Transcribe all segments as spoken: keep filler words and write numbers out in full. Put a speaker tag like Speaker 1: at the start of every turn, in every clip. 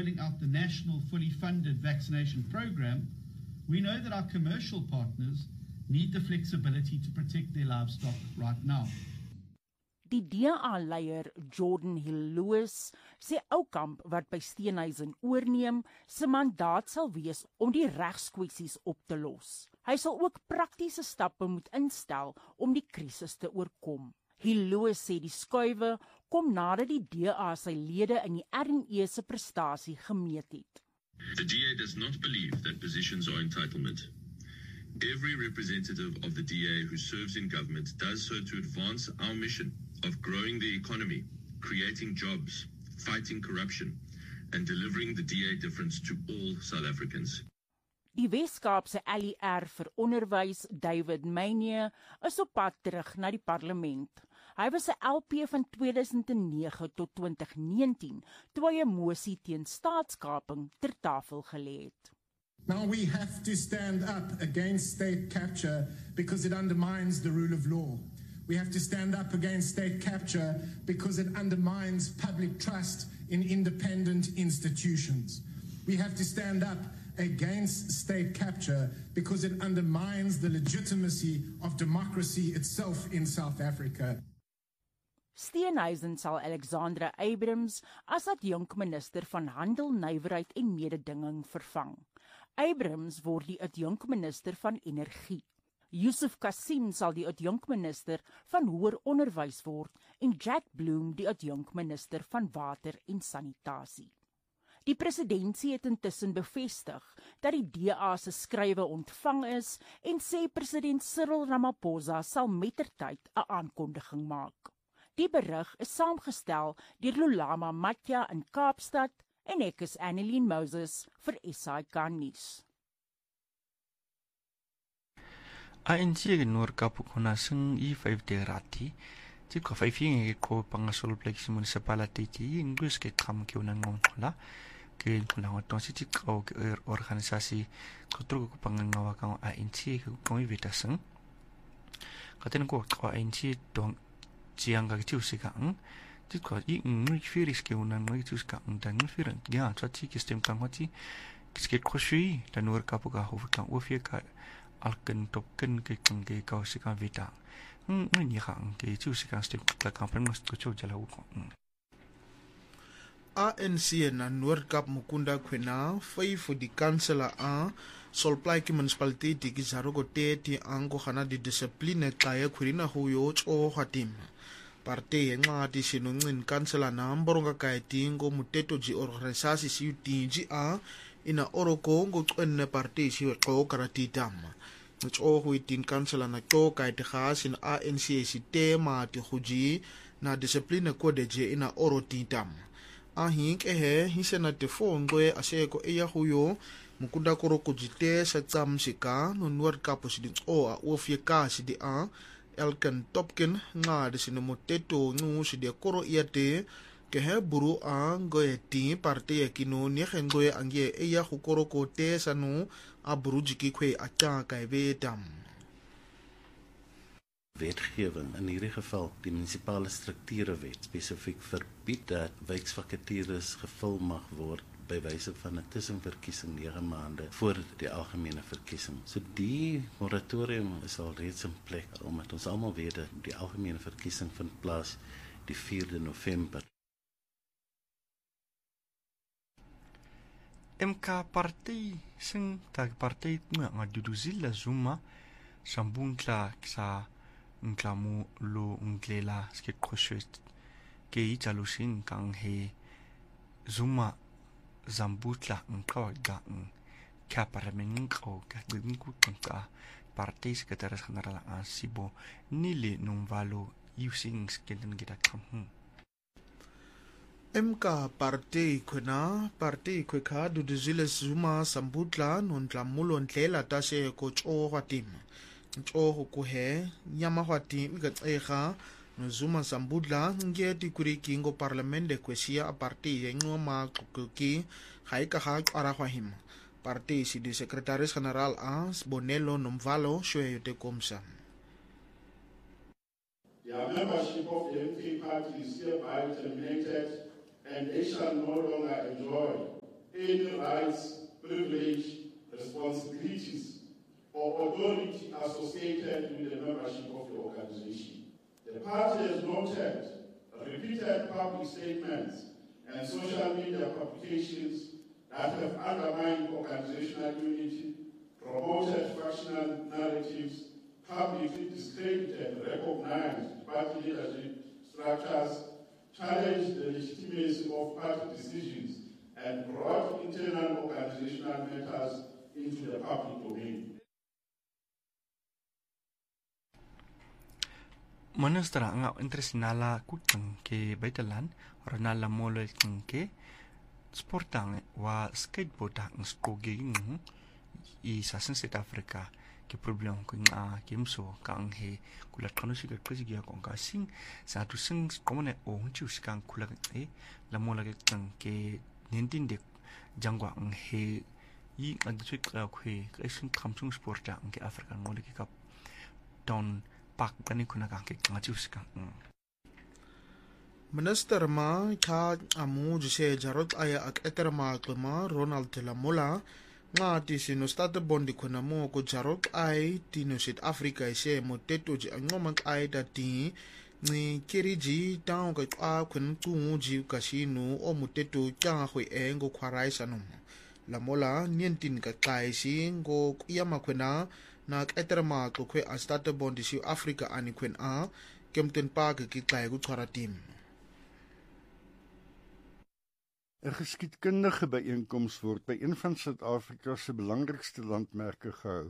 Speaker 1: rolling out the national fully funded vaccination program, we know that our commercial partners need the flexibility to protect their livestock right now.
Speaker 2: Die D A-leier Jordan Hill-Lewis sê Oukamp wat by Steenhuisen oorneem, se mandaat sal wees om die regskwessies op te los. Hy sal ook praktiese stappe moet instel om die krisis te oorkom. Hill-Lewis sê die skuwe kom nadat die D A sy lede in die R en E se prestasie gemeet het.
Speaker 3: The D A does not believe that positions are entitlement. Every representative of the D A who serves in government does so to advance our mission of growing the economy, creating jobs, fighting corruption, and delivering the D A difference to all South Africans.
Speaker 2: Die Weskaapse L E R vir onderwys, David Mayne, is op pad terug na die parlement. Hy was 'n L P van twee duisend nege tot twintig negentien, toe hy 'n mosie teen staatskaping ter tafel gelê het.
Speaker 4: Now we have to stand up against state capture because it undermines the rule of law. We have to stand up against state capture because it undermines public trust in independent institutions. We have to stand up against state capture because it undermines the legitimacy of democracy itself in South Africa.
Speaker 2: Steenhuisen sal Alexandra Abrams as adjunk minister van Handel, Nywerheid en Mededinging vervang. Abrams word die adjunk minister van Energie. Yusuf Kassim sal die adjunk minister van Hoër Onderwys word en Jack Bloom die adjunk minister van Water en Sanitasie. Die presidentsie het intussen bevestig dat die D A se skrywe ontvang is en sê president Cyril Ramaphosa sal mettertyd 'n aankondiging maak. Die berig is saamgestel deur Lulama Matja in Kaapstad en ek is Annelien Moses vir S I K nuus.
Speaker 5: A N C ke Noord Kaap kona sing I vyf de rati. Dit ko vyf ing ko pangasol plek municipality ti English ke kam ke una ngongla. Ke kuna waton si ti ko organisasi ko tro ko pangangawa ka A N C ko i vitasang. Katen ko ko A N C dong jiang ga ti usikang. Dit ko I ngui firis ke una ngui ti usikang dan firan. Ja, tsati ke stem kan wati. Ke ko shui dan Noord Kaap ka ho kan ofie ka alken topken ke kan ke kau sikan vita. Hmm, ni hang ke chu sikan step la kampen must ko chu jala ko.
Speaker 6: A N C na Noord-Kaap Mukunda Kwena, vyf vir die kansela a solplai ki municipality ki zarogo te ti ango khana di discipline kaya khurina huyo cho hatim. Parte yenga ti sinungin kansela na mboronga kaya tingo muteto ji organisasi si utinji a ina oroko ngo kwenne parte si ko karati dam. Ngo hui tin kansela na to kaya ti khas in A N C si tema ti khuji na discipline code je ina oro ti dam. A hink ehe hisena te fongwe aseko eya huyo mukunda koroko jite sa tsam sika no Noord-Kaap si di o a ofie ka si di a elken topken nga de sine moteto ngu si di koro iate ke he buru a ngoe ti parte yakino ni ngoe angie eya hu koroko te sanu a buru jiki kwe acha kai we dam.
Speaker 7: Wetgewing, in hierdie geval die munisipale strukturewet, spesifiek verbied dat wijksvakatures gevul mag word by wyse van 'n tussenverkiesing nege maande voor die algemene verkiesing. So die moratorium is al reeds in plek, omdat ons almal weet dat die algemene verkiesing vind plaas die vierde November.
Speaker 5: M K party sing tak party nga Duduzila Zuma sambuntla sa nglamu lo nglela ske khoshwet ke italushin kang he Zuma zambutla ngqoga kaparmen ngqo ka ngku tsa party secretary general asibo nile numvalo using skenden gita kam
Speaker 6: M K party kwena party kweka Duduzile Zuma sambutla non tlamulo ndlela tashe ko cho hwatim cho ko he nyama hwati ngatsega no Zuma sambudla nge tikuri kingo parlamente kwesia a party yengo ma kuki haika ha ara hwahim party si di secretaris general as Bonello Nomvalo shwe yote komsa.
Speaker 8: The membership of the M K party is hereby terminated and they shall no longer enjoy any rights, privilege, responsibilities, or authority associated with the membership of the organization. The party has noted repeated public statements and social media publications that have undermined organizational unity, promoted factional narratives, publicly discredited and recognized party leadership structures, challenged the legitimacy of party decisions, and brought internal organizational matters into the public domain.
Speaker 5: Minister nga internasionala kutang ke buiteland Ronald Lamola ke sportang wa skateboardang skoging i sasen South Africa ke problem ko nga kimso kang he kula kono siga krisigia kong kasing sa tu sing komone o hunchu sikang kula e Lamola ke tang ke nineteen de jangwa ang he i agitsik ka kwe kasing kamsung sportang ke Afrika ngole ke kap don pak bani kuna kangke ngajus kang
Speaker 6: Minister ma ka amu jise jarot aya ak eterma klima Ronald Lamola nga ti sino state bondi kuna mo ko jarot ay tino South Africa ise mo teto ji angomak ay dati ni kiriji taong ka a kun tungu ji kasino o mo teto kya khoi engo khwarai sanom Lamola nientin ka kai si ngo yama kuna nak eterma ko kwe a state bondi South Africa ani kwen a kemten pa ke kai ku tsara team
Speaker 9: 'n geskiedkundige byeenkoms word by een van Suid-Afrika se belangrikste landmerke gehou.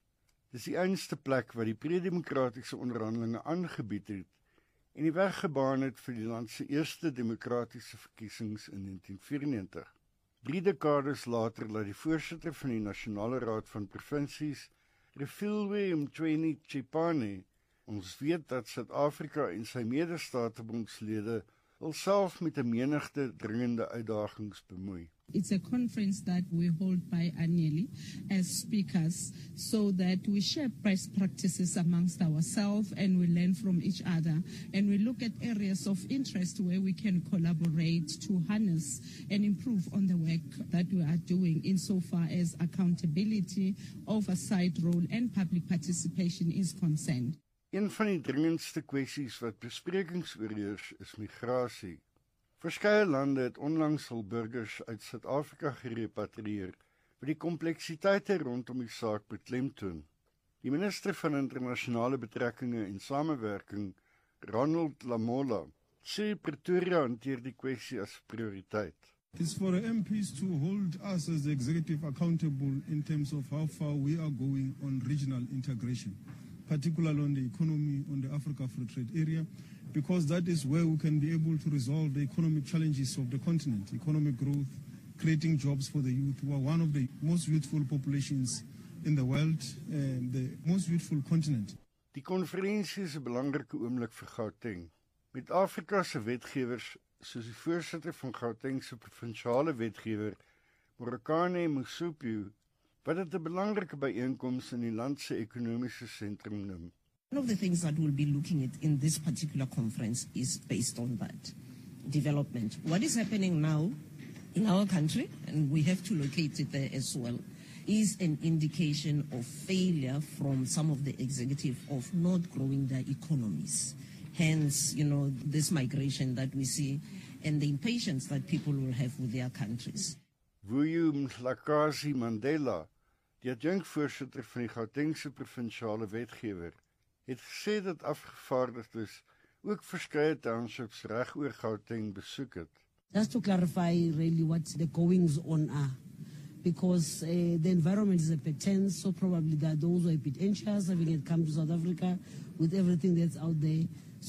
Speaker 9: Dis die enigste plek waar die pre-demokratiese onderhandelinge aangebied het en die weg gebaan het vir die land se eerste demokratiese verkiesings in negentien vyerennegentig. Drie dekades later laat die voorsitter van die Nasionale Raad van Provinsies, Refilwe Mtweni Chipane, ons weet dat Suid-Afrika en sy medestaatebondslede wil self met 'n menigte dringende uitdagings bemoei.
Speaker 10: It's a conference that we hold biannually as speakers so that we share best practices amongst ourselves and we learn from each other and we look at areas of interest where we can collaborate to harness and improve on the work that we are doing insofar as accountability, oversight role and public participation is concerned.
Speaker 9: Een van die dringendste kwessies wat besprekings oorheers is migrasie. Verskeie lande het onlangs hul burgers uit Suid-Afrika gerepatrieer, wat die kompleksiteite rondom die saak beklemtoon. Die minister van internasionale betrekkinge en samewerking, Ronald Lamola, sê Pretoria hanteer die kwessie as prioriteit.
Speaker 11: It's for the M Ps to hold us as the executive accountable in terms of how far we are going on regional integration, particularly on the economy, on the Africa Free Trade Area, because that is where we can be able to resolve the economic challenges of the continent, economic growth, creating jobs for the youth, who are one of the most youthful populations in the world, and the most youthful continent.
Speaker 9: Die konferensie is 'n belangrike oomblik vir Gauteng. Met Afrika se wetgewers, soos die voorsitter van Gauteng se provinsiale wetgewer, Morekane Moshoeshoe, wat dit 'n belangrike byeenkoms in die land se ekonomiese sentrum noem.
Speaker 12: One of the things that we'll be looking at in this particular conference is based on that development. What is happening now in our country, and we have to locate it there as well, is an indication of failure from some of the executive of not growing their economies. Hence, you know, this migration that we see and the impatience that people will have with their countries.
Speaker 9: Vuyo Mhlakazi Mandela, die adjunkvoorsitter van die Gautengse provinsiale wetgewer, het gesê dat afgevaardigdes ook verskeie townships reg oor Gauteng besoek het.
Speaker 13: Just to clarify really what the goings on are, because uh, the environment is a bit tense, so probably there are those who are a bit anxious having it come to South Africa with everything that's out there.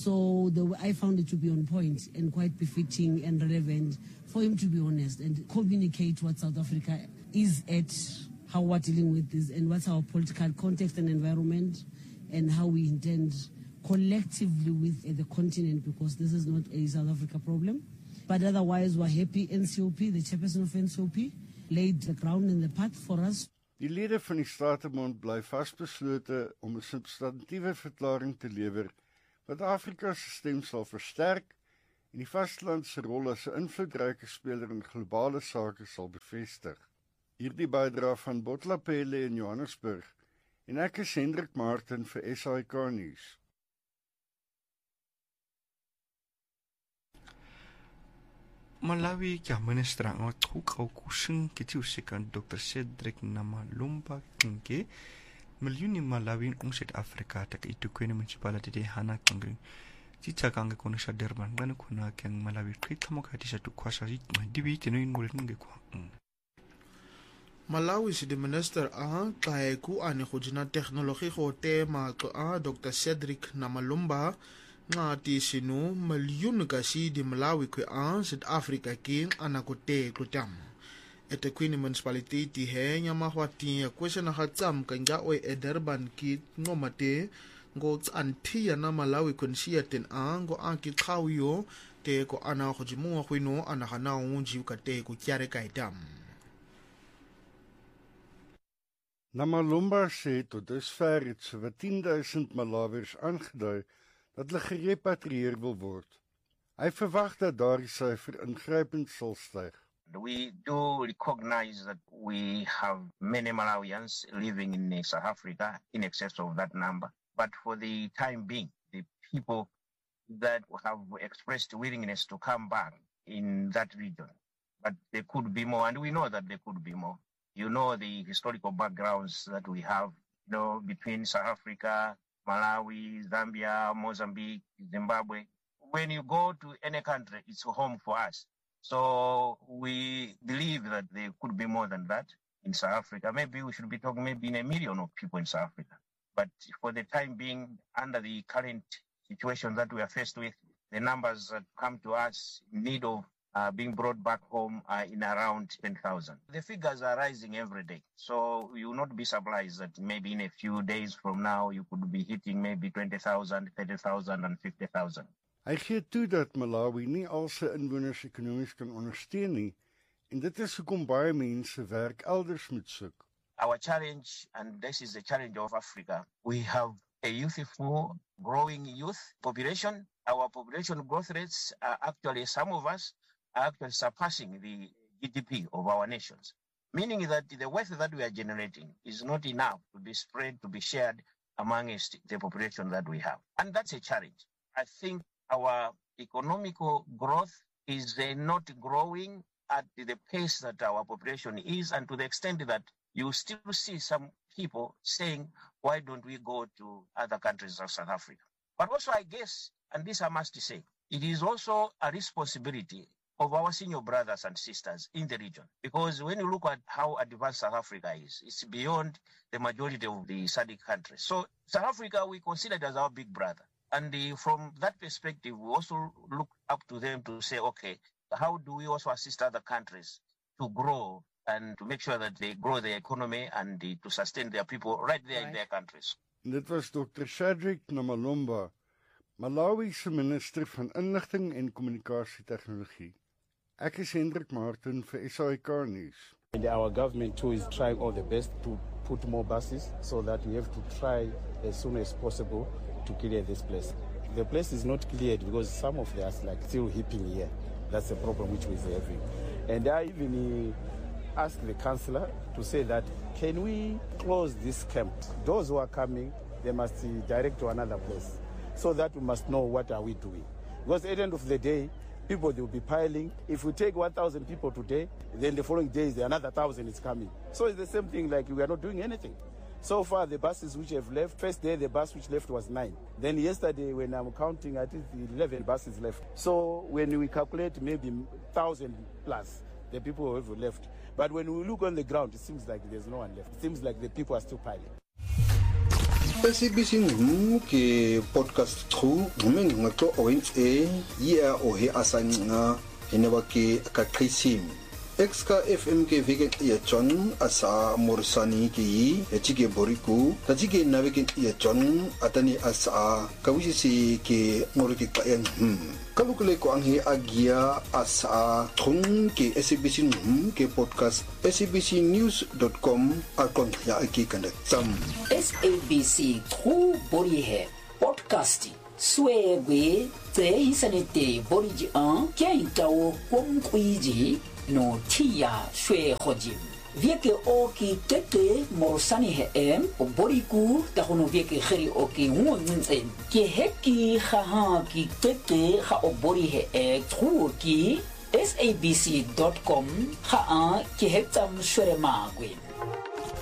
Speaker 13: So the, I found it to be on point and quite befitting and relevant for him to be honest and communicate what South Africa is at, how we're dealing with this, and what's our political context and environment, and how we intend collectively with uh, the continent, because this is not a South Africa problem. But otherwise, we're happy N C O P, the chairperson of N C O P, laid the ground and the path for us.
Speaker 9: Die lede van die Statebond bly vasbeslote om 'n substantiëre verklaring te lewer wat Afrika se stem sal versterk en die vasteland se rol as 'n invloedryke speler in globale sake sal bevestig. Hierdie bydra van Botlapele in Johannesburg en ek is Hendrik Martin vir S A I K nuus.
Speaker 5: Malawi kya minister ang truk au kusing kitiu sekan Doctor Cedric Namalumba kinge milyoni Malawi ng South Africa tak itu kwene municipality de hana kangeng tita kanga kono sa Durban ngana kuna kang Malawi kritamo ka tisa tu kwasa dibi tino ingul nge kwa
Speaker 6: Malawi si de minister a tae ku ane khujina teknologi go te ma a Doctor Cedric Namalumba nga ti sinu milyoni ka si di Malawi kwe a South Africa king anakote klutam ete kwini municipality ti he nya mahwati ya kwese na hatsam kanga o e Durban ki ngomate ngo tsantia na Malawi kunsia ten a ngo anki khawyo te ko ana khojimu khwino ana hana unji ka te ku kyare ka itam.
Speaker 9: Namalumba sê tot dusver het sowat tien duisend Malawiërs aangedui dat hulle gerepatrieer wil word. Hy verwag dat daardie syfer ingrypend sal styg.
Speaker 14: We do recognize that we have many Malawians living in South Africa in excess of that number. But for the time being, the people that have expressed willingness to come back in that region, but there could be more, and we know that there could be more. You know the historical backgrounds that we have, you know, between South Africa, Malawi, Zambia, Mozambique, Zimbabwe. When you go to any country, it's home for us. So we believe that there could be more than that in South Africa. Maybe we should be talking maybe in a million of people in South Africa. But for the time being, under the current situation that we are faced with, the numbers that come to us in need of uh, being brought back home are in around ten thousand. The figures are rising every day. So you will not be surprised that maybe in a few days from now, you could be hitting maybe twenty thousand, thirty thousand and fifty thousand.
Speaker 9: Hy gee toe dat Malawi nie al sy inwoners ekonomies kan ondersteun nie en dit is hoekom baie mense werk elders moet soek.
Speaker 14: Our challenge, and this is the challenge of Africa, we have a youthful, growing youth population. Our population growth rates are actually, some of us are actually surpassing the G D P of our nations, meaning that the wealth that we are generating is not enough to be spread, to be shared amongst the population that we have. And that's a challenge. I think our economical growth is uh, not growing at the pace that our population is, and to the extent that you still see some people saying, why don't we go to other countries of South Africa? But also, I guess, and this I must say, it is also a responsibility of our senior brothers and sisters in the region. Because when you look at how advanced South Africa is, it's beyond the majority of the S A D C countries. So South Africa, we consider it as our big brother. And uh, from that perspective, we also look up to them to say, okay, how do we also assist other countries to grow and to make sure that they grow their economy and uh, to sustain their people right there right. in their countries.
Speaker 9: Dit was Doctor Cedric Namalumba, Malawi se minister van Inligting en Kommunikasietegnologie. Ek is Hendrik Martin vir S A I K nuus.
Speaker 15: And our government too is trying all the best to put more buses so that we have to try as soon as possible to clear this place. The place is not cleared because some of us like still heaping here. That's the problem which we're having. And I even uh, asked the councillor to say that can we close this camp? Those who are coming, they must uh, direct to another place so that we must know what are we doing. Because at the end of the day, people they will be piling. If we take one thousand people today, then the following days another one thousand is coming. So it's the same thing, like we are not doing anything. So far, the buses which have left, first day the bus which left was nine. Then yesterday, when I'm counting, I think eleven buses left. So when we calculate maybe one thousand plus, the people who have left. But when we look on the ground, it seems like there's no one left. It seems like the people are still piling.
Speaker 16: S A B C News ke podcast true meng ngato orange e ya o he asanga enewa ke ka krisim Exka F M ke veke ya John asa morsani ki echike boriku tajike naveke ya John atani asa kawisi ke ngorike kayan hmm kalukule ko ang he agia asa thung ke S A B C News ke podcast S A B C news dot com akon ya aki kandak sam
Speaker 17: S A B C True Body Hair Podcasting swegwe tse hisanete boriji an kia itao kwamkwiji no tia shwe khojim vieke oki tete morsani he em oboriku tahono vieke khiri oki ngunzen ki heki khaha ki tete kha obori he e truki S A B C dot com kha ki hektam shwere magwe